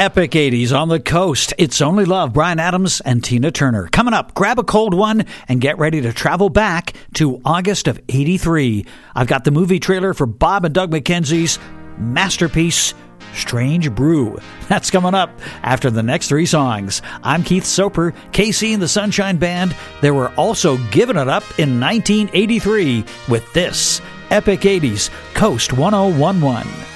Epic 80s on the coast. It's Only Love, Bryan Adams and Tina Turner. Coming up, grab a cold one and get ready to travel back to August of 83. I've got the movie trailer for Bob and Doug McKenzie's masterpiece, Strange Brew. That's coming up after the next three songs. I'm Keith Soper, KC and the Sunshine Band. They were also giving it up in 1983 with this Epic 80s Coast 1011.